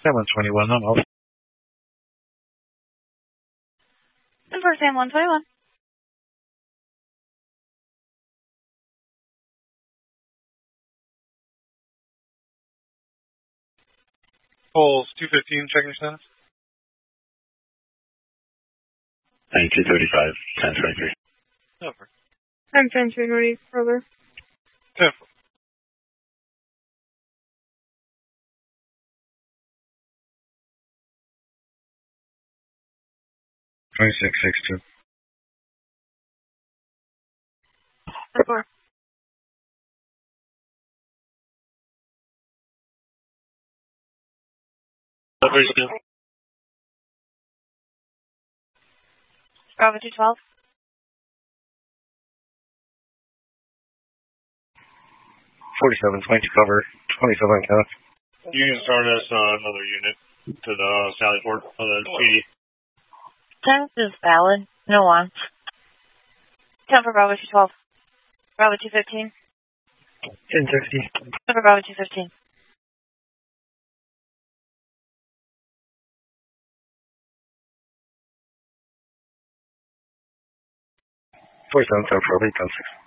San 121 on off. And for San 121. Poles 215, checking your status. 9235, 1023. Over. I'm 10-3 ready further. 10. 2662. Report. Bravo 212. 4720 cover. 27 count. You can start us another unit to the Sally Port on the PD. 10 is valid. No on. 10 for Bravo 212. Bravo 215. 1060. 10 for Bravo 215. 47 10 for 8 10 6.